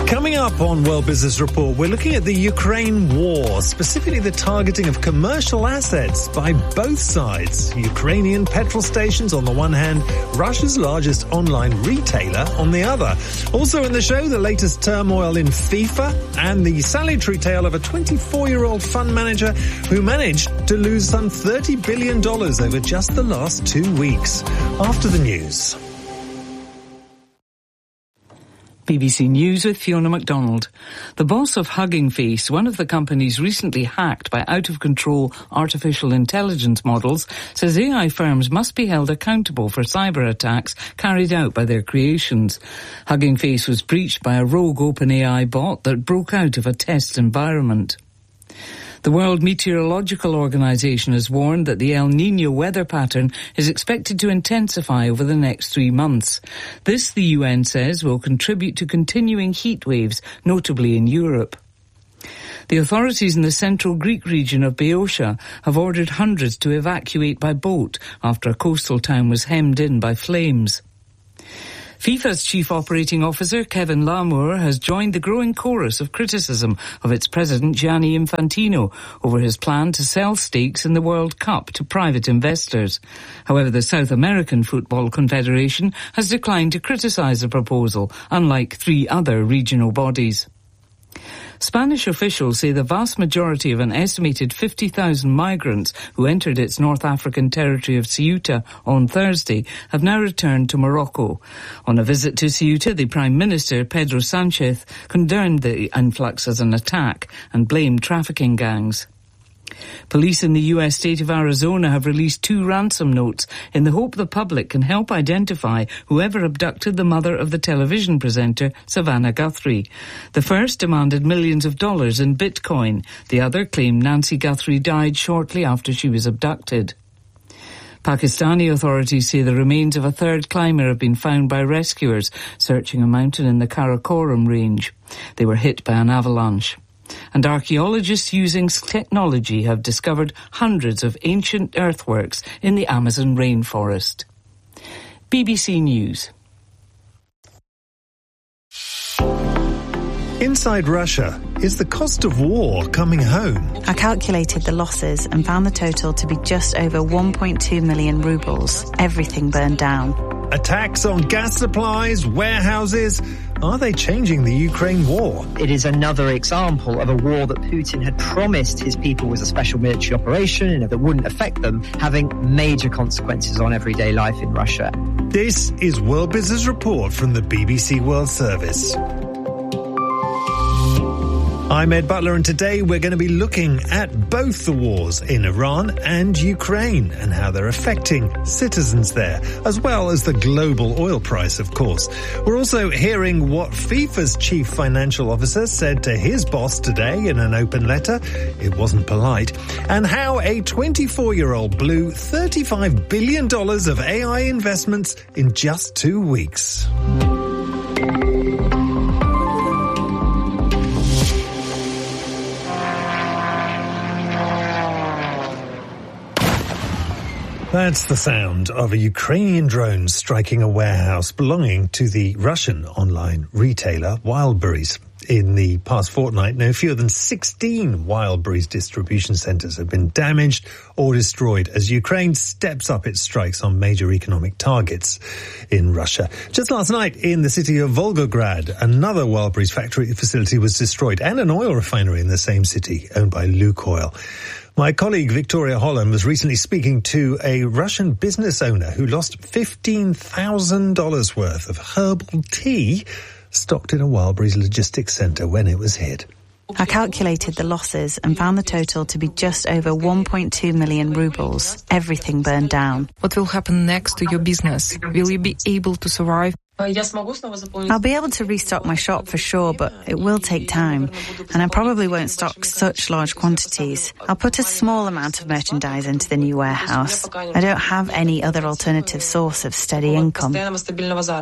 Coming up on World Business Report, we're looking at the Ukraine war, specifically the targeting of commercial assets by both sides. Ukrainian petrol stations on the one hand, Russia's largest online retailer on the other. Also in the show, the latest turmoil in FIFA and the salutary tale of a 24-year-old fund manager who managed to lose some $30 billion over just the last 2 weeks. After the news. BBC News with Fiona MacDonald. The boss of Hugging Face, one of the companies recently hacked by out-of-control artificial intelligence models, says AI firms must be held accountable for cyber attacks carried out by their creations. Hugging Face was breached by a rogue OpenAI bot that broke out of a test environment. The World Meteorological Organization has warned that the El Niño weather pattern is expected to intensify over the next 3 months. This, the UN says, will contribute to continuing heat waves, notably in Europe. The authorities in the central Greek region of Boeotia have ordered hundreds to evacuate by boat after a coastal town was hemmed in by flames. FIFA's chief operating officer, Kevin Lamour, has joined the growing chorus of criticism of its president, Gianni Infantino, over his plan to sell stakes in the World Cup to private investors. However, the South American Football Confederation has declined to criticize the proposal, unlike 3 other regional bodies. Spanish officials say the vast majority of an estimated 50,000 migrants who entered its North African territory of Ceuta on Thursday have now returned to Morocco. On a visit to Ceuta, the Prime Minister, Pedro Sanchez, condemned the influx as an attack and blamed trafficking gangs. Police in the U.S. state of Arizona have released 2 ransom notes in the hope the public can help identify whoever abducted the mother of the television presenter, Savannah Guthrie. The first demanded millions of dollars in Bitcoin. The other claimed Nancy Guthrie died shortly after she was abducted. Pakistani authorities say the remains of a 3rd climber have been found by rescuers searching a mountain in the Karakoram range. They were hit by an avalanche. And archaeologists using technology have discovered hundreds of ancient earthworks in the Amazon rainforest. BBC News. Inside Russia, is the cost of war coming home? I calculated the losses and found the total to be just over 1.2 million rubles. Everything burned down. Attacks on gas supplies, warehouses. Are they changing the Ukraine war? It is another example of a war that Putin had promised his people was a special military operation and that wouldn't affect them, having major consequences on everyday life in Russia. This is World Business Report from the BBC World Service. I'm Ed Butler, and today we're going to be looking at both the wars in Iran and Ukraine and how they're affecting citizens there, as well as the global oil price, of course. We're also hearing what FIFA's chief financial officer said to his boss today in an open letter. It wasn't polite. And how a 24-year-old blew $35 billion of AI investments in just 2 weeks. That's the sound of a Ukrainian drone striking a warehouse belonging to the Russian online retailer Wildberries. In the past fortnight, no fewer than 16 Wildberries distribution centres have been damaged or destroyed as Ukraine steps up its strikes on major economic targets in Russia. Just last night in the city of Volgograd, another Wildberries factory facility was destroyed, and an oil refinery in the same city owned by Lukoil. My colleague Victoria Holland was recently speaking to a Russian business owner who lost $15,000 worth of herbal tea stocked in a Wildberries logistics centre when it was hit. I calculated the losses and found the total to be just over 1.2 million rubles. Everything burned down. What will happen next to your business? Will you be able to survive? I'll be able to restock my shop for sure, but it will take time, and I probably won't stock such large quantities. I'll put a small amount of merchandise into the new warehouse. I don't have any other alternative source of steady income.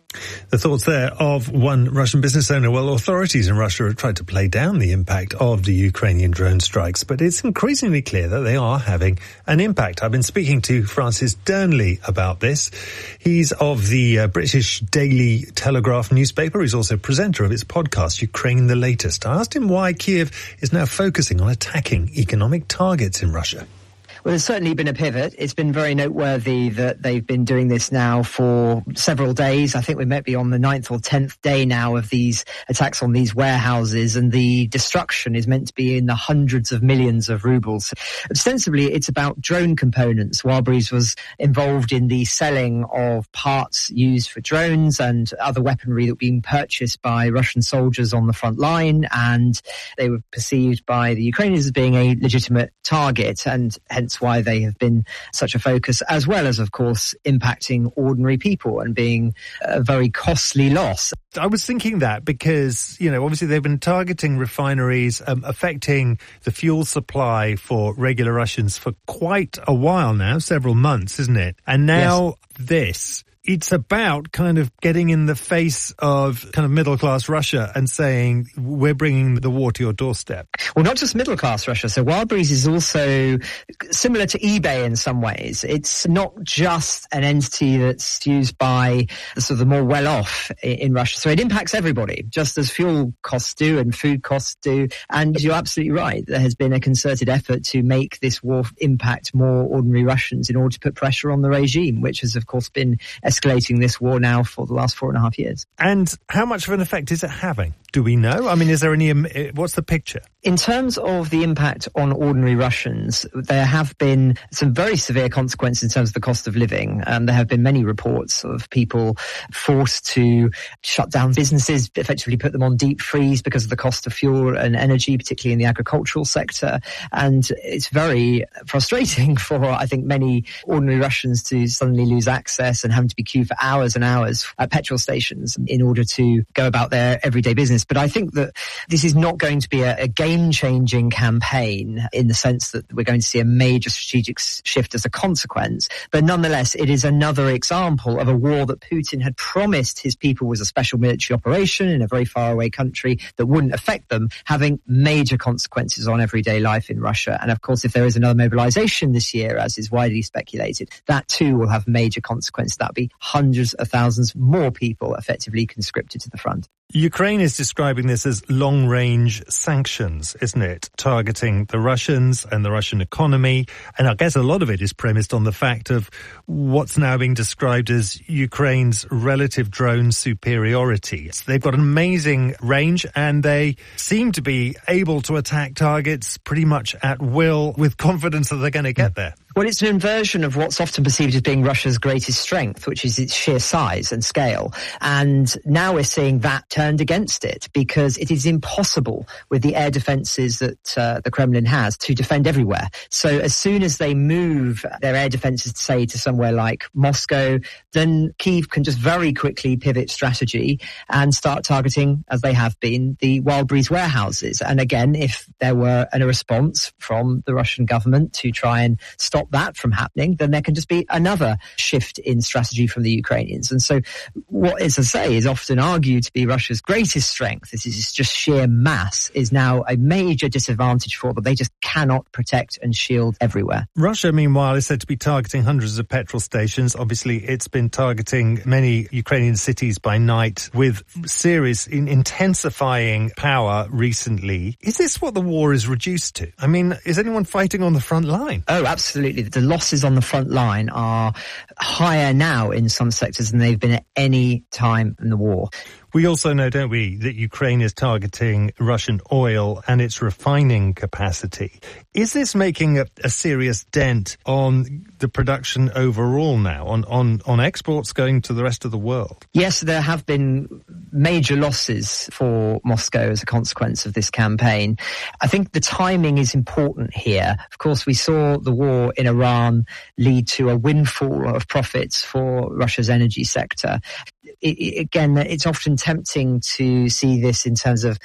The thoughts there of one Russian business owner. Well, authorities in Russia have tried to play down the impact of the Ukrainian drone strikes, but it's increasingly clear that they are having an impact. I've been speaking to Francis Dearnley about this. He's of the British Daily Telegraph newspaper. He's also presenter of its podcast, Ukraine the Latest. I asked him why Kiev is now focusing on attacking economic targets in Russia. Well, there's certainly been a pivot. It's been very noteworthy that they've been doing this now for several days. I think we might be on the 9th or 10th day now of these attacks on these warehouses, and the destruction is meant to be in the hundreds of millions of rubles. Ostensibly, it's about drone components. Wildberries was involved in the selling of parts used for drones and other weaponry that were being purchased by Russian soldiers on the front line, and they were perceived by the Ukrainians as being a legitimate target, and hence why they have been such a focus, as well as, of course, impacting ordinary people and being a very costly loss. I was thinking that because, obviously they've been targeting refineries, affecting the fuel supply for regular Russians for quite a while now, several months, isn't it? And now this. It's about kind of getting in the face of kind of middle-class Russia and saying, we're bringing the war to your doorstep. Well, not just middle-class Russia. So Wildberries is also similar to eBay in some ways. It's not just an entity that's used by the sort of the more well-off in Russia. So it impacts everybody, just as fuel costs do and food costs do. And you're absolutely right. There has been a concerted effort to make this war impact more ordinary Russians in order to put pressure on the regime, which has, of course, been escalating this war now for the last 4.5 years. And how much of an effect is it having? Do we know? I mean, is there any, what's the picture? In terms of the impact on ordinary Russians, there have been some very severe consequences in terms of the cost of living. There have been many reports of people forced to shut down businesses, effectively put them on deep freeze because of the cost of fuel and energy, particularly in the agricultural sector. And it's very frustrating for, I think, many ordinary Russians to suddenly lose access and having to be queued for hours and hours at petrol stations in order to go about their everyday business. But I think that this is not going to be a game-changing campaign in the sense that we're going to see a major strategic shift as a consequence. But nonetheless, it is another example of a war that Putin had promised his people was a special military operation in a very faraway country that wouldn't affect them, having major consequences on everyday life in Russia. And of course, if there is another mobilization this year, as is widely speculated, that too will have major consequences. That'll be hundreds of thousands more people effectively conscripted to the front. Ukraine is describing this as long-range sanctions, isn't it? Targeting the Russians and the Russian economy. And I guess a lot of it is premised on the fact of what's now being described as Ukraine's relative drone superiority. They've got an amazing range and they seem to be able to attack targets pretty much at will with confidence that they're going to get there. Well, it's an inversion of what's often perceived as being Russia's greatest strength, which is its sheer size and scale. And now we're seeing that turned against it because it is impossible with the air defenses that the Kremlin has to defend everywhere. So as soon as they move their air defenses, say, to somewhere like Moscow, then Kyiv can just very quickly pivot strategy and start targeting, as they have been, the Wildberries warehouses. And again, if there were a response from the Russian government to try and stop that from happening, then there can just be another shift in strategy from the Ukrainians. And so what, as I say, is often argued to be Russia's greatest strength, this is just sheer mass, is now a major disadvantage for them. They just cannot protect and shield everywhere. Russia, meanwhile, is said to be targeting hundreds of petrol stations. Obviously, it's been targeting many Ukrainian cities by night with serious intensifying power recently. Is this what the war is reduced to? I mean, is anyone fighting on the front line? Oh, absolutely. The losses on the front line are higher now in some sectors than they've been at any time in the war. We also know, don't we, that Ukraine is targeting Russian oil and its refining capacity. Is this making a serious dent on the production overall now, on exports going to the rest of the world? Yes, there have been major losses for Moscow as a consequence of this campaign. I think the timing is important here. Of course, we saw the war in Iran lead to a windfall of profits for Russia's energy sector. Again, it's often tempting to see this in terms of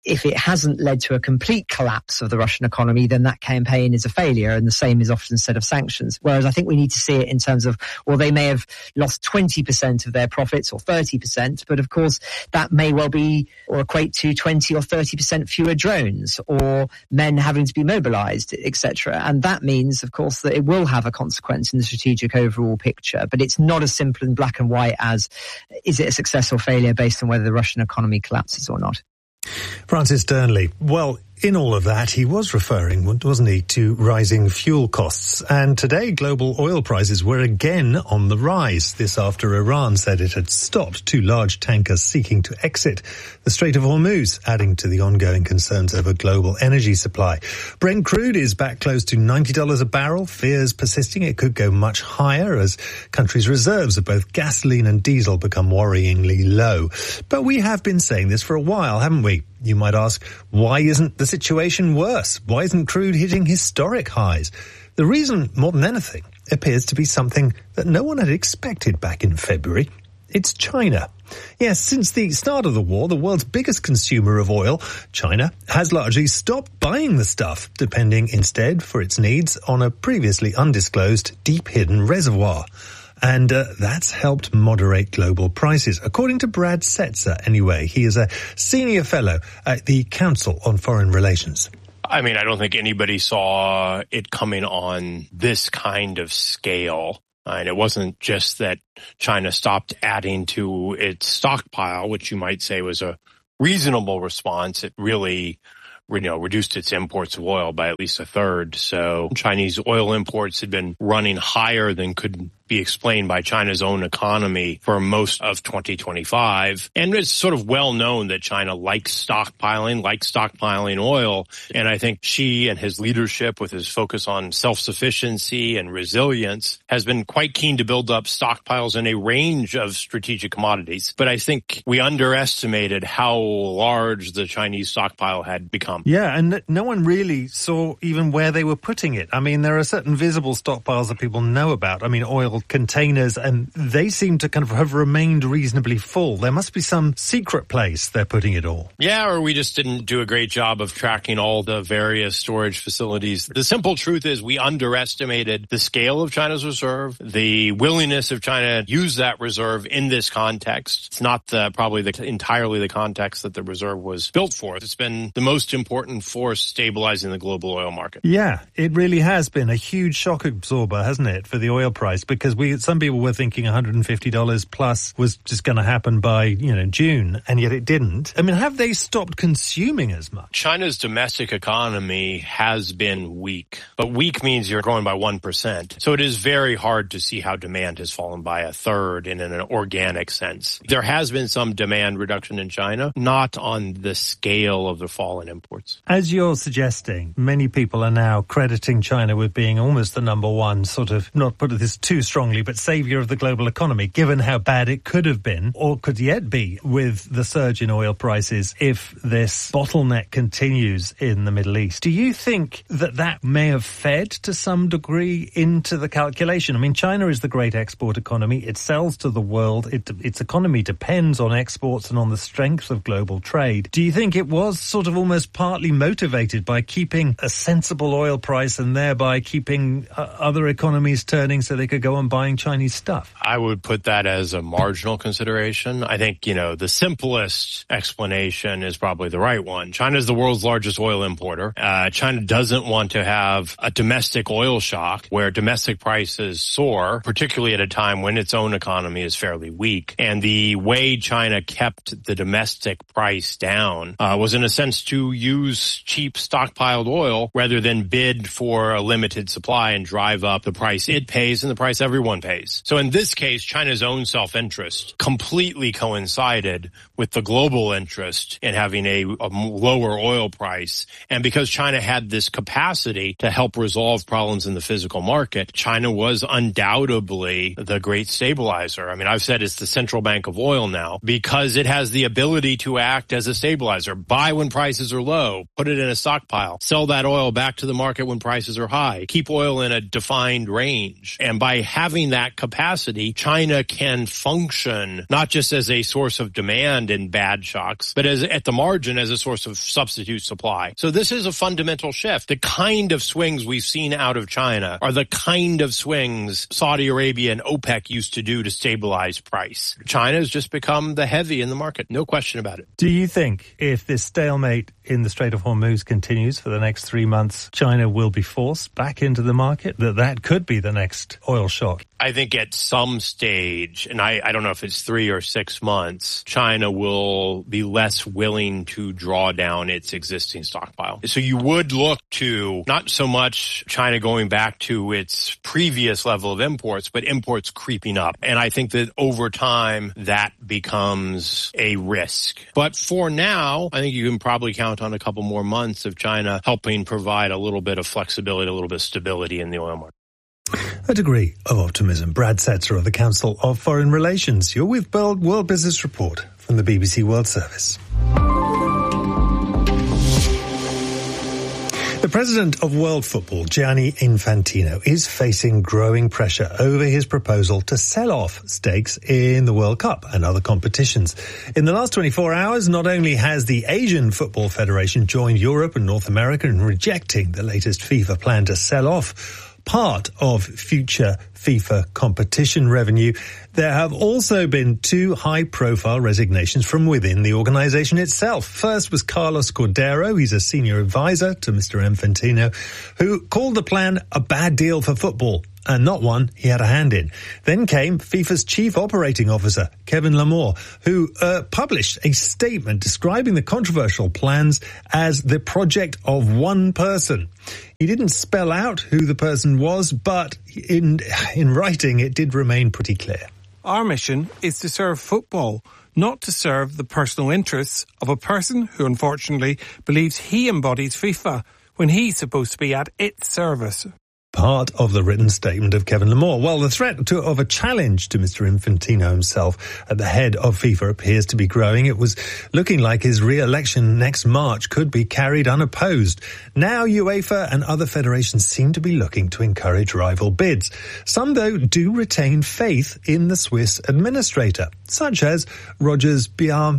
if it hasn't led to a complete collapse of the Russian economy, then that campaign is a failure, and the same is often said of sanctions. Whereas I think we need to see it in terms of, well, they may have lost 20% of their profits or 30%, but of course that may well be or equate to 20 or 30% fewer drones or men having to be mobilized, etc. And that means, of course, that it will have a consequence in the strategic overall picture. But it's not as simple and black and white as, is it a success or failure based on whether the Russian economy collapses or not? Francis Dearnley. Well, in all of that, he was referring, wasn't he, to rising fuel costs. And today, global oil prices were again on the rise. This after Iran said it had stopped two large tankers seeking to exit the Strait of Hormuz, adding to the ongoing concerns over global energy supply. Brent crude is back close to $90 a barrel. Fears persisting it could go much higher as countries' reserves of both gasoline and diesel become worryingly low. But we have been saying this for a while, haven't we? You might ask, why isn't the situation worse? Why isn't crude hitting historic highs? The reason, more than anything, appears to be something that no one had expected back in February. It's China. Yes, since the start of the war, the world's biggest consumer of oil, China, has largely stopped buying the stuff, depending instead for its needs on a previously undisclosed deep hidden reservoir. And that's helped moderate global prices, according to Brad Setzer, anyway. He is a senior fellow at the Council on Foreign Relations. I mean, I don't think anybody saw it coming on this kind of scale. And it wasn't just that China stopped adding to its stockpile, which you might say was a reasonable response. It really reduced its imports of oil by at least a third. So Chinese oil imports had been running higher than could be explained by China's own economy for most of 2025. And it's sort of well known that China likes stockpiling oil. And I think Xi and his leadership, with his focus on self-sufficiency and resilience, has been quite keen to build up stockpiles in a range of strategic commodities. But I think we underestimated how large the Chinese stockpile had become. Yeah, and no one really saw even where they were putting it. I mean, there are certain visible stockpiles that people know about. I mean, oil containers, and they seem to kind of have remained reasonably full. There must be some secret place they're putting it all. Yeah, or we just didn't do a great job of tracking all the various storage facilities. The simple truth is we underestimated the scale of China's reserve, the willingness of China to use that reserve in this context. It's not entirely the context that the reserve was built for. It's been the most important force stabilizing the global oil market. Yeah, it really has been a huge shock absorber, hasn't it, for the oil price? Because some people were thinking $150 plus was just going to happen by, June, and yet it didn't. I mean, have they stopped consuming as much? China's domestic economy has been weak, but weak means you're growing by 1%. So it is very hard to see how demand has fallen by a third in an organic sense. There has been some demand reduction in China, not on the scale of the fall in imports. As you're suggesting, many people are now crediting China with being almost the number one sort of, not put this too strongly, but savior of the global economy, given how bad it could have been or could yet be with the surge in oil prices if this bottleneck continues in the Middle East. Do you think that may have fed to some degree into the calculation? I mean, China is the great export economy. It sells to the world. Its economy depends on exports and on the strength of global trade. Do you think it was sort of almost partly motivated by keeping a sensible oil price and thereby keeping other economies turning so they could go on buying Chinese stuff? I would put that as a marginal consideration. I think, the simplest explanation is probably the right one. China is the world's largest oil importer. China doesn't want to have a domestic oil shock where domestic prices soar, particularly at a time when its own economy is fairly weak. And the way China kept the domestic price down was in a sense to use cheap stockpiled oil rather than bid for a limited supply and drive up the price it pays and the price everyone pays. So in this case, China's own self-interest completely coincided with the global interest in having a lower oil price. And because China had this capacity to help resolve problems in the physical market, China was undoubtedly the great stabilizer. I mean, I've said it's the central bank of oil now because it has the ability to act as a stabilizer. Buy when prices are low, put it in a stockpile, sell that oil back to the market when prices are high, keep oil in a defined range. And by having that capacity, China can function not just as a source of demand in bad shocks, but as at the margin as a source of substitute supply. So this is a fundamental shift. The kind of swings we've seen out of China are the kind of swings Saudi Arabia and OPEC used to do to stabilize price. China has just become the heavy in the market. No question about it. Do you think if this stalemate in the Strait of Hormuz continues for the next 3 months, China will be forced back into the market, that could be the next oil shock? I think at some stage, and I don't know if it's 3 or 6 months, China will be less willing to draw down its existing stockpile. So you would look to not so much China going back to its previous level of imports, but imports creeping up. And I think that over time, that becomes a risk. But for now, I think you can probably count on a couple more months of China helping provide a little bit of flexibility, a little bit of stability in the oil market. A degree of optimism. Brad Setzer of the Council of Foreign Relations. You're with World Business Report from the BBC World Service. The president of World Football, Gianni Infantino, is facing growing pressure over his proposal to sell off stakes in the World Cup and other competitions. In the last 24 hours, not only has the Asian Football Federation joined Europe and North America in rejecting the latest FIFA plan to sell off part of future FIFA competition revenue, there have also been 2 high-profile resignations from within the organisation itself. First was Carlos Cordero, he's a senior advisor to Mr. Infantino, who called the plan a bad deal for football, and not one he had a hand in. Then came FIFA's chief operating officer, Kevin Lamore, who published a statement describing the controversial plans as the project of one person. He didn't spell out who the person was, but in writing it did remain pretty clear. Our mission is to serve football, not to serve the personal interests of a person who unfortunately believes he embodies FIFA when he's supposed to be at its service. Part of the written statement of Kevin Lamore. Well, the threat of a challenge to Mr. Infantino himself at the head of FIFA appears to be growing. It was looking like his re-election next March could be carried unopposed. Now UEFA and other federations seem to be looking to encourage rival bids. Some, though, do retain faith in the Swiss administrator, such as Rogers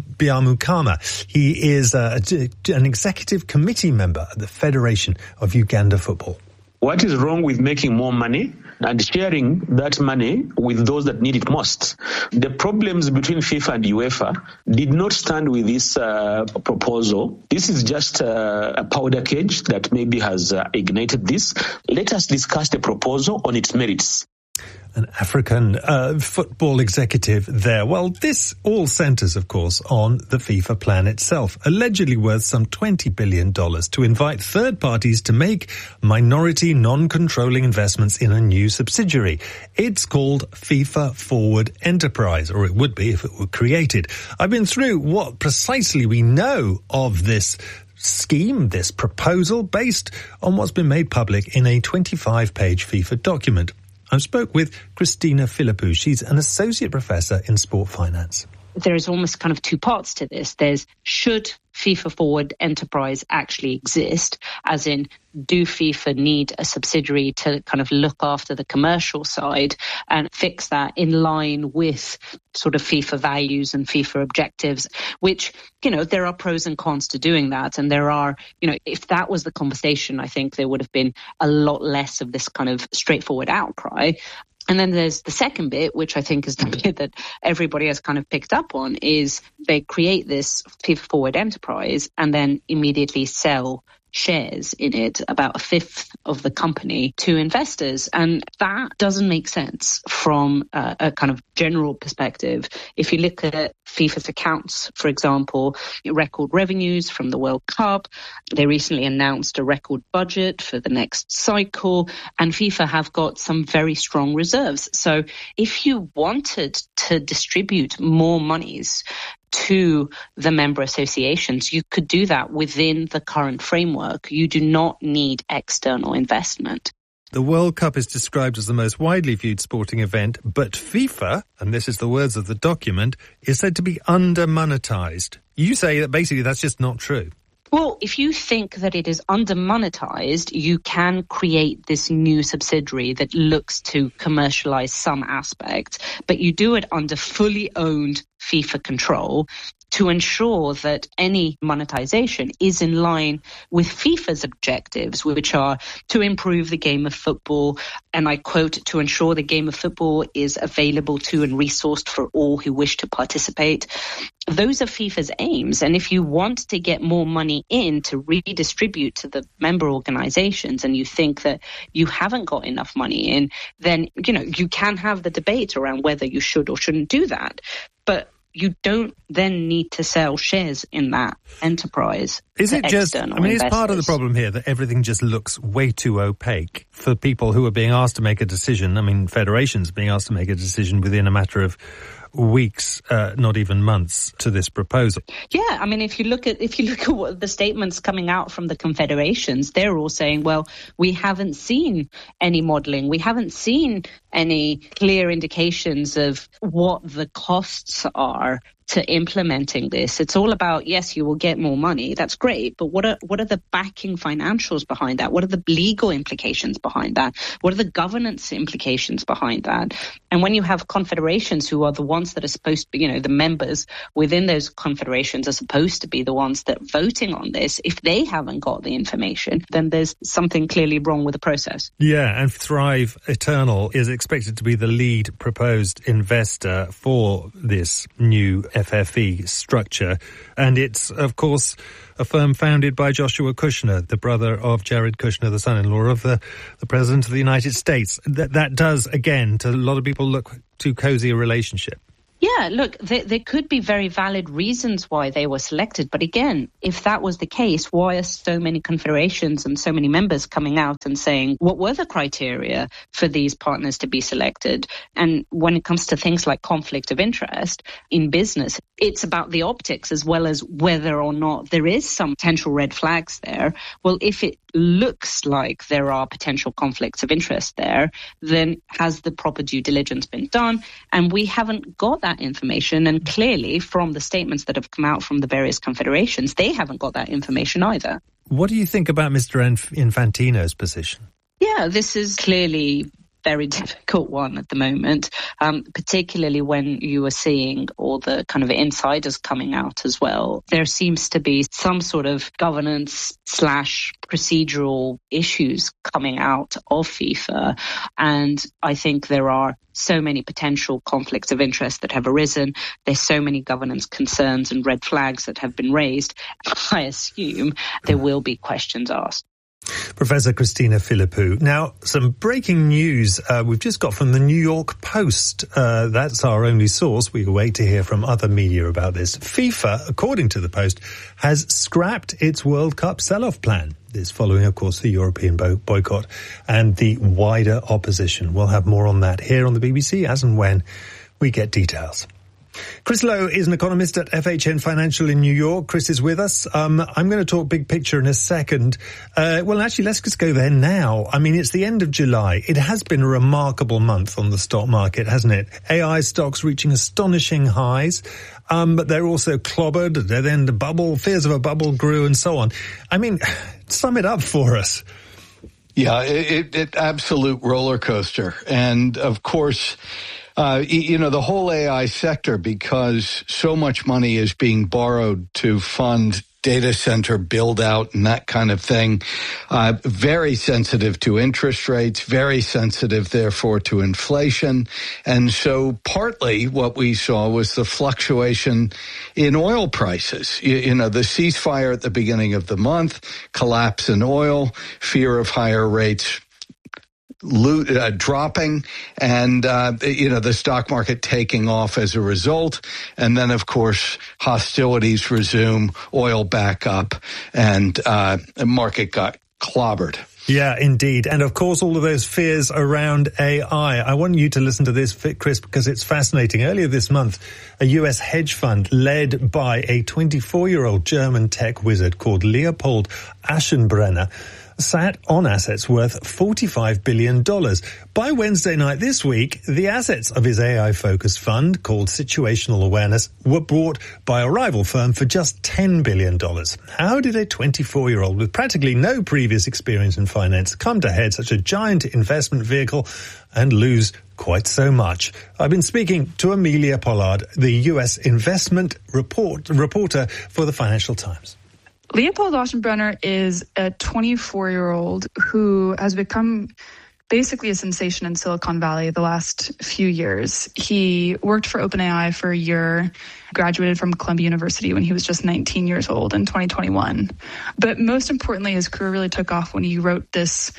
Byamukama. He is an executive committee member at the Federation of Uganda Football. What is wrong with making more money and sharing that money with those that need it most? The problems between FIFA and UEFA did not stand with this proposal. This is just a powder keg that maybe has ignited this. Let us discuss the proposal on its merits. An African football executive there. Well, this all centres, of course, on the FIFA plan itself, allegedly worth some $20 billion to invite third parties to make minority non-controlling investments in a new subsidiary. It's called FIFA Forward Enterprise, or it would be if it were created. I've been through what precisely we know of this scheme, this proposal, based on what's been made public in a 25-page FIFA document. I spoke with Christina Philippou. She's an associate professor in sport finance. There's almost kind of 2 parts to this. There's, should FIFA Forward Enterprise actually exist? As in, do FIFA need a subsidiary to kind of look after the commercial side and fix that in line with sort of FIFA values and FIFA objectives, which, you know, there are pros and cons to doing that. And there are, you know, if that was the conversation, I think there would have been a lot less of this kind of straightforward outcry. And then there's the second bit, which I think is the bit that everybody has kind of picked up on, is they create this FIFA Forward Enterprise and then immediately sell shares in it, about a fifth of the company, to investors. And that doesn't make sense from a kind of general perspective. If you look at FIFA's accounts, for example, record revenues from the World Cup, they recently announced a record budget for the next cycle, and FIFA have got some very strong reserves. So if you wanted to distribute more monies to the member associations, you could do that within the current framework. You do not need external investment. The World Cup is described as the most widely viewed sporting event, but FIFA, and this is the words of the document, is said to be under-monetized. You say that basically that's just not true. Well, if you think that it is under-monetized, you can create this new subsidiary that looks to commercialize some aspect, but you do it under fully owned FIFA control to ensure that any monetization is in line with FIFA's objectives, which are to improve the game of football, and I quote, to ensure the game of football is available to and resourced for all who wish to participate. Those are FIFA's aims, and if you want to get more money in to redistribute to the member organizations and you think that you haven't got enough money in, then, you can have the debate around whether you should or shouldn't do that. But you don't then need to sell shares in that enterprise. Is it just, investors. It's part of the problem here that everything just looks way too opaque for people who are being asked to make a decision. Federations being asked to make a decision within a matter of weeks, not even months, to this proposal. Yeah, if you look at what the statements coming out from the confederations, they're all saying, well, we haven't seen any modelling, we haven't seen any clear indications of what the costs are to implementing this. It's all about, yes, you will get more money. That's great. But what are the backing financials behind that? What are the legal implications behind that? What are the governance implications behind that? And when you have confederations who are the ones that are supposed to be, the members within those confederations are supposed to be the ones that are voting on this, if they haven't got the information, then there's something clearly wrong with the process. Yeah, and Thrive Eternal is expected to be the lead proposed investor for this new FFE structure. And it's, of course, a firm founded by Joshua Kushner, the brother of Jared Kushner, the son-in-law of the President of the United States. That does, again, to a lot of people, look too cozy a relationship. Yeah, look, there could be very valid reasons why they were selected. But again, if that was the case, why are so many confederations and so many members coming out and saying, what were the criteria for these partners to be selected? And when it comes to things like conflict of interest in business, it's about the optics as well as whether or not there is some potential red flags there. Well, if it looks like there are potential conflicts of interest there, then has the proper due diligence been done? And we haven't got that information. And clearly, from the statements that have come out from the various confederations, they haven't got that information either. What do you think about Mr. Infantino's position? Yeah, this is clearly very difficult one at the moment, particularly when you are seeing all the kind of insiders coming out as well. There seems to be some sort of governance / procedural issues coming out of FIFA. And I think there are so many potential conflicts of interest that have arisen. There's so many governance concerns and red flags that have been raised. I assume there will be questions asked. Professor Christina Philippou. Now, some breaking news we've just got from the New York Post. That's our only source. We wait to hear from other media about this. FIFA, according to the Post, has scrapped its World Cup sell-off plan. This following, of course, the European boycott and the wider opposition. We'll have more on that here on the BBC as and when we get details. Chris Lowe is an economist at FHN Financial in New York. Chris is with us. I'm going to talk big picture in a second. Actually, let's just go there now. It's the end of July. It has been a remarkable month on the stock market, hasn't it? AI stocks reaching astonishing highs, but they're also clobbered. Then the fears of a bubble grew and so on. Sum it up for us. Yeah, it absolute roller coaster. And of course, the whole AI sector, because so much money is being borrowed to fund data center build out and that kind of thing, very sensitive to interest rates, very sensitive, therefore, to inflation. And so partly what we saw was the fluctuation in oil prices. The ceasefire at the beginning of the month, collapse in oil, fear of higher rates dropping, and the stock market taking off as a result. And then, of course, hostilities resume, oil back up, and the market got clobbered. Yeah, indeed. And of course, all of those fears around AI. I want you to listen to this, Chris, because it's fascinating. Earlier this month, a US hedge fund led by a 24-year-old German tech wizard called Leopold Aschenbrenner sat on assets worth $45 billion. By Wednesday night this week, the assets of his AI-focused fund, called Situational Awareness, were bought by a rival firm for just $10 billion. How did a 24-year-old with practically no previous experience in finance come to head such a giant investment vehicle and lose quite so much? I've been speaking to Amelia Pollard, the U.S. investment reporter for the Financial Times. Leopold Aschenbrenner is a 24-year-old who has become basically a sensation in Silicon Valley the last few years. He worked for OpenAI for a year, graduated from Columbia University when he was just 19 years old in 2021. But most importantly, his career really took off when he wrote this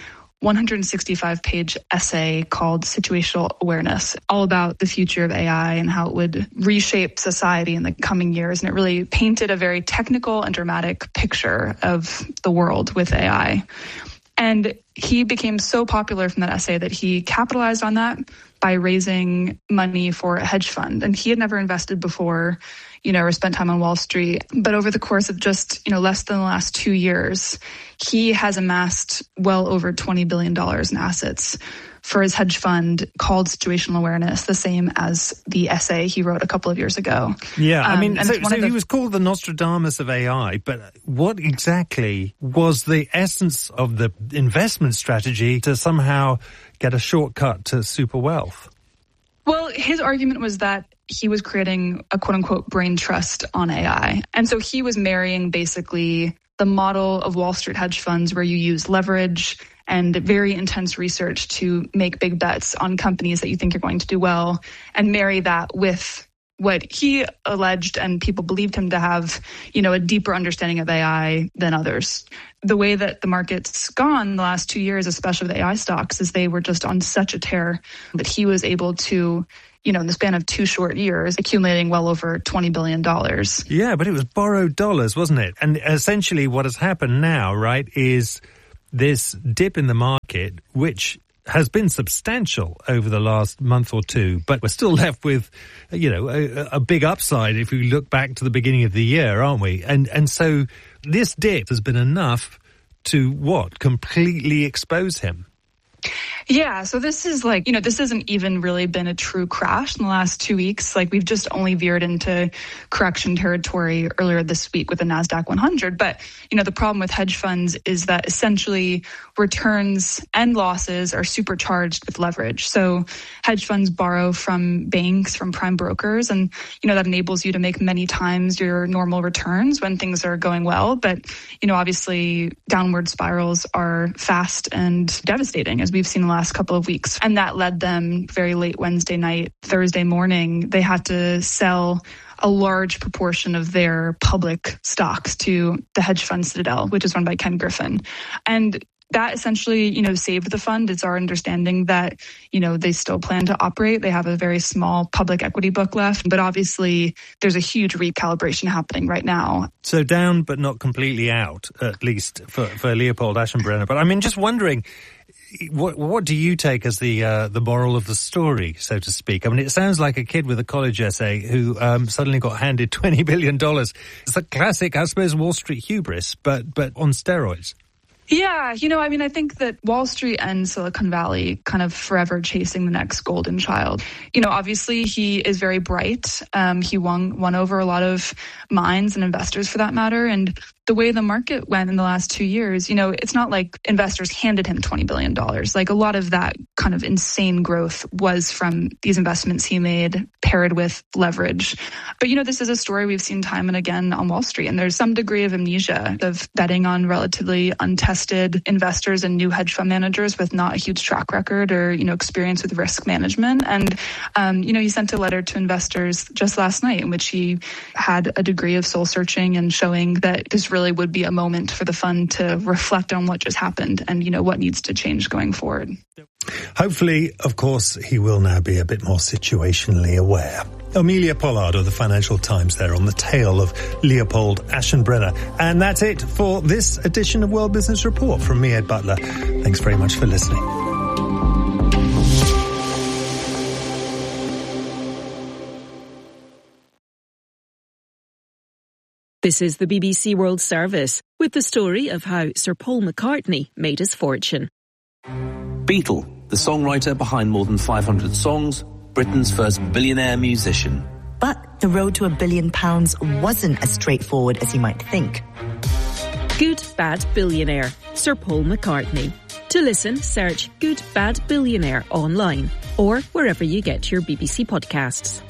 165-page essay called Situational Awareness, all about the future of AI and how it would reshape society in the coming years. And it really painted a very technical and dramatic picture of the world with AI. And he became so popular from that essay that he capitalized on that by raising money for a hedge fund. And he had never invested before, or spent time on Wall Street. But over the course of just, less than the last 2 years, he has amassed well over $20 billion in assets for his hedge fund called Situational Awareness, the same as the essay he wrote a couple of years ago. Yeah, he was called the Nostradamus of AI, but what exactly was the essence of the investment strategy to somehow get a shortcut to super wealth? Well, his argument was that he was creating a quote-unquote brain trust on AI. And so he was marrying basically the model of Wall Street hedge funds where you use leverage and very intense research to make big bets on companies that you think are going to do well, and marry that with what he alleged and people believed him to have, a deeper understanding of AI than others. The way that the market's gone the last 2 years, especially with AI stocks, is they were just on such a tear that he was able to, in the span of 2 short years, accumulating well over $20 billion. Yeah, but it was borrowed dollars, wasn't it? And essentially what has happened now, right, is this dip in the market, which has been substantial over the last month or two, but we're still left with, a big upside if we look back to the beginning of the year, aren't we? And so this dip has been enough to completely expose him. Yeah, so this is this hasn't even really been a true crash in the last 2 weeks. We've just only veered into correction territory earlier this week with the NASDAQ 100. But, the problem with hedge funds is that essentially returns and losses are supercharged with leverage. So hedge funds borrow from banks, from prime brokers, and, that enables you to make many times your normal returns when things are going well. But, obviously downward spirals are fast and devastating, as we've seen the last couple of weeks. And that led them very late Wednesday night, Thursday morning, they had to sell a large proportion of their public stocks to the hedge fund Citadel, which is run by Ken Griffin. And that essentially, saved the fund. It's our understanding that, they still plan to operate. They have a very small public equity book left, but obviously there's a huge recalibration happening right now. So down, but not completely out, at least for Leopold Aschenbrenner. But just wondering, what do you take as the moral of the story, so to speak? It sounds like a kid with a college essay who suddenly got handed $20 billion. It's a classic, I suppose, Wall Street hubris, but on steroids. Yeah, I think that Wall Street and Silicon Valley kind of forever chasing the next golden child. Obviously he is very bright. He won over a lot of minds and investors for that matter. And the way the market went in the last 2 years, it's not like investors handed him $20 billion. A lot of that kind of insane growth was from these investments he made paired with leverage. But, this is a story we've seen time and again on Wall Street. And there's some degree of amnesia of betting on relatively untested investors and new hedge fund managers with not a huge track record or, experience with risk management. And, he sent a letter to investors just last night in which he had a degree of soul searching and showing that this really would be a moment for the fund to reflect on what just happened and, what needs to change going forward. Hopefully, of course, he will now be a bit more situationally aware. Amelia Pollard of the Financial Times there on the tail of Leopold Aschenbrenner. And that's it for this edition of World Business Report from me, Ed Butler. Thanks very much for listening. This is the BBC World Service, with the story of how Sir Paul McCartney made his fortune. Beatle, the songwriter behind more than 500 songs, Britain's first billionaire musician. But the road to £1 billion wasn't as straightforward as you might think. Good Bad Billionaire, Sir Paul McCartney. To listen, search Good Bad Billionaire online or wherever you get your BBC podcasts.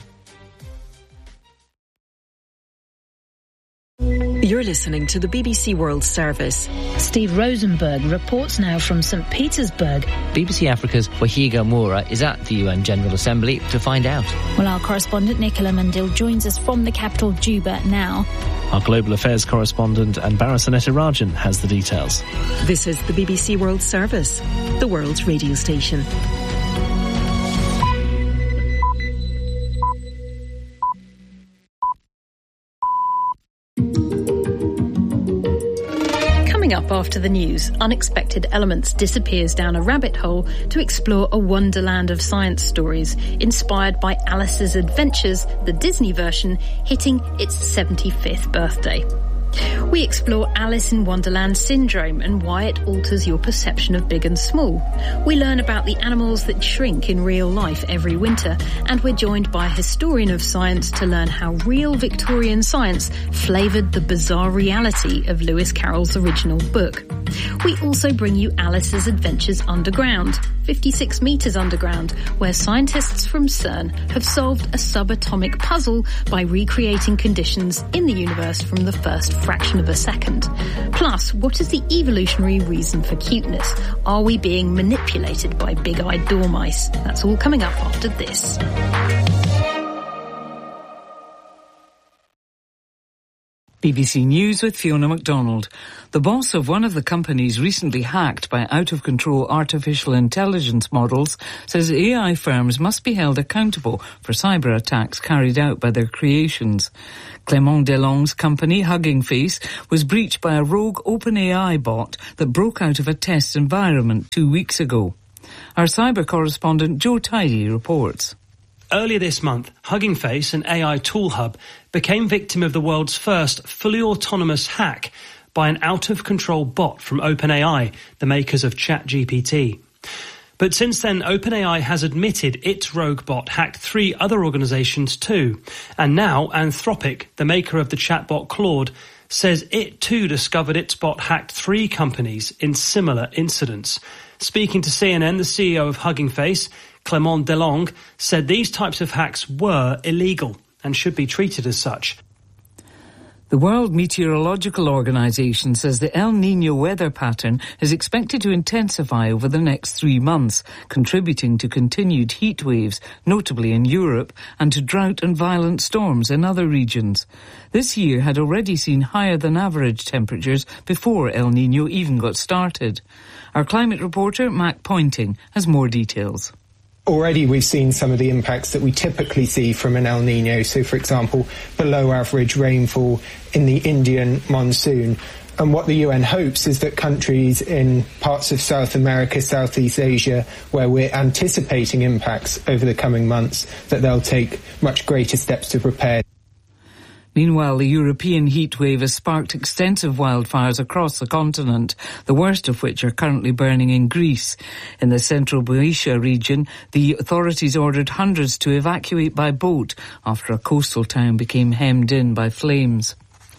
You're listening to the BBC World Service. Steve Rosenberg reports now from St. Petersburg. BBC Africa's Wahiga Moura is at the UN General Assembly to find out. Well, our correspondent Nicola Mandil joins us from the capital, Juba, now. Our global affairs correspondent Anbara Sanetarajan has the details. This is the BBC World Service, the world's radio station. Up after the news, Unexpected Elements disappears down a rabbit hole to explore a wonderland of science stories inspired by Alice's Adventures, the Disney version, hitting its 75th birthday. We explore Alice in Wonderland syndrome and why it alters your perception of big and small. We learn about the animals that shrink in real life every winter, and we're joined by a historian of science to learn how real Victorian science flavoured the bizarre reality of Lewis Carroll's original book. We also bring you Alice's Adventures Underground, 56 metres underground, where scientists from CERN have solved a subatomic puzzle by recreating conditions in the universe from the first fraction of a second. Plus, what is the evolutionary reason for cuteness? Are we being manipulated by big-eyed dormice? That's all coming up after this. BBC News with Fiona MacDonald. The boss of one of the companies recently hacked by out-of-control artificial intelligence models says AI firms must be held accountable for cyber attacks carried out by their creations. Clément Delong's company, Hugging Face, was breached by a rogue OpenAI bot that broke out of a test environment 2 weeks ago. Our cyber correspondent Joe Tidy reports. Earlier this month, Hugging Face, an AI tool hub, became victim of the world's first fully autonomous hack by an out-of-control bot from OpenAI, the makers of ChatGPT. But since then, OpenAI has admitted its rogue bot hacked 3 other organisations too. And now Anthropic, the maker of the chatbot Claude, says it too discovered its bot hacked 3 companies in similar incidents. Speaking to CNN, the CEO of Hugging Face, Clément Delong, said these types of hacks were illegal and should be treated as such. The World Meteorological Organization says the El Niño weather pattern is expected to intensify over the next 3 months, contributing to continued heat waves, notably in Europe, and to drought and violent storms in other regions. This year had already seen higher than average temperatures before El Niño even got started. Our climate reporter, Mac Pointing, has more details. Already we've seen some of the impacts that we typically see from an El Niño. So, for example, below average rainfall in the Indian monsoon. And what the UN hopes is that countries in parts of South America, Southeast Asia, where we're anticipating impacts over the coming months, that they'll take much greater steps to prepare. Meanwhile, the European heatwave has sparked extensive wildfires across the continent, the worst of which are currently burning in Greece. In the central Boeotia region, the authorities ordered hundreds to evacuate by boat after a coastal town became hemmed in by flames.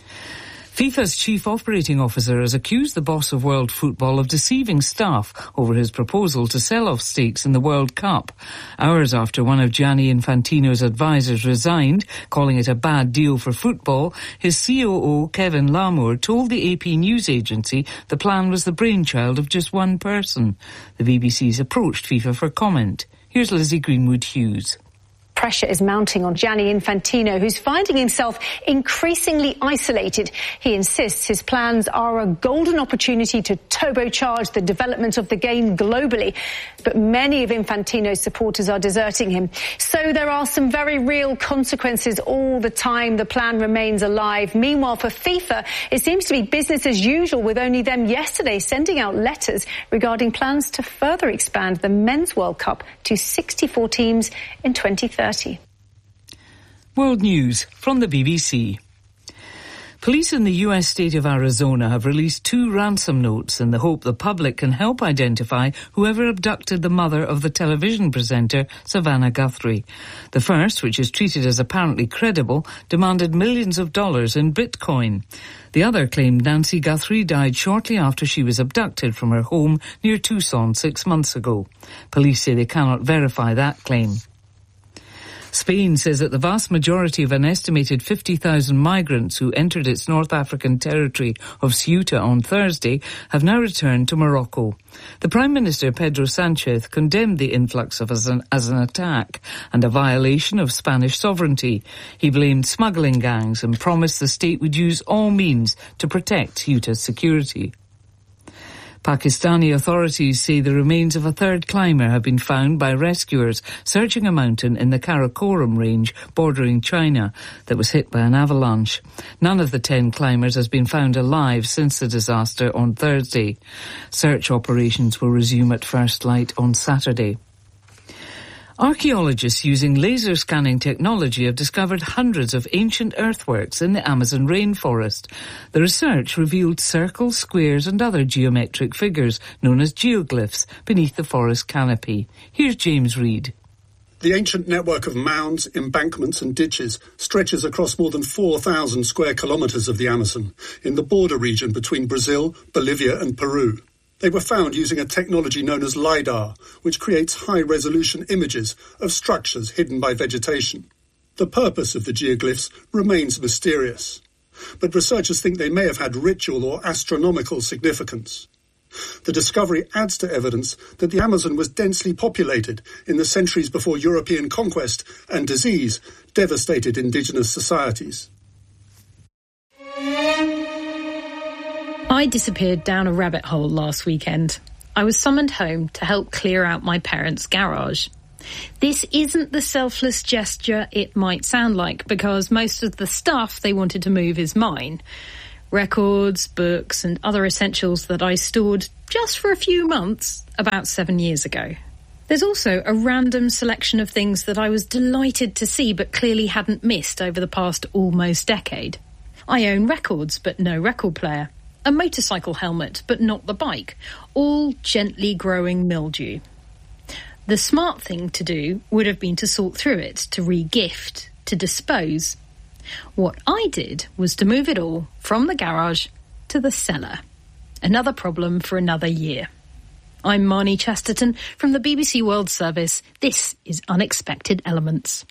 FIFA's chief operating officer has accused the boss of world football of deceiving staff over his proposal to sell off stakes in the World Cup. Hours after one of Gianni Infantino's advisors resigned, calling it a bad deal for football, his COO, Kevin Lamour, told the AP news agency the plan was the brainchild of just one person. The BBC's approached FIFA for comment. Here's Lizzie Greenwood-Hughes. Pressure is mounting on Gianni Infantino, who's finding himself increasingly isolated. He insists his plans are a golden opportunity to turbocharge the development of the game globally. But many of Infantino's supporters are deserting him. So there are some very real consequences all the time. The plan remains alive. Meanwhile, for FIFA, it seems to be business as usual, with only them yesterday sending out letters regarding plans to further expand the Men's World Cup to 64 teams in 2030. World News from the BBC. Police in the US state of Arizona have released 2 ransom notes in the hope the public can help identify whoever abducted the mother of the television presenter Savannah Guthrie. The first, which is treated as apparently credible, demanded millions of dollars in Bitcoin. The other claimed Nancy Guthrie died shortly after she was abducted from her home near Tucson 6 months ago. Police say they cannot verify that claim. Spain says that the vast majority of an estimated 50,000 migrants who entered its North African territory of Ceuta on Thursday have now returned to Morocco. The Prime Minister, Pedro Sanchez, condemned the influx as an attack and a violation of Spanish sovereignty. He blamed smuggling gangs and promised the state would use all means to protect Ceuta's security. Pakistani authorities say the remains of a third climber have been found by rescuers searching a mountain in the Karakoram range bordering China that was hit by an avalanche. None of the 10 climbers has been found alive since the disaster on Thursday. Search operations will resume at first light on Saturday. Archaeologists using laser scanning technology have discovered hundreds of ancient earthworks in the Amazon rainforest. The research revealed circles, squares and other geometric figures known as geoglyphs beneath the forest canopy. Here's James Reid. The ancient network of mounds, embankments and ditches stretches across more than 4,000 square kilometres of the Amazon in the border region between Brazil, Bolivia and Peru. They were found using a technology known as LiDAR, which creates high-resolution images of structures hidden by vegetation. The purpose of the geoglyphs remains mysterious, but researchers think they may have had ritual or astronomical significance. The discovery adds to evidence that the Amazon was densely populated in the centuries before European conquest and disease devastated indigenous societies. I disappeared down a rabbit hole last weekend. I was summoned home to help clear out my parents' garage. This isn't the selfless gesture it might sound like, because most of the stuff they wanted to move is mine. Records, books and other essentials that I stored just for a few months about 7 years ago. There's also a random selection of things that I was delighted to see but clearly hadn't missed over the past almost decade. I own records but no record player. A motorcycle helmet, but not the bike, all gently growing mildew. The smart thing to do would have been to sort through it, to re-gift, to dispose. What I did was to move it all from the garage to the cellar. Another problem for another year. I'm Marnie Chesterton from the BBC World Service. This is Unexpected Elements.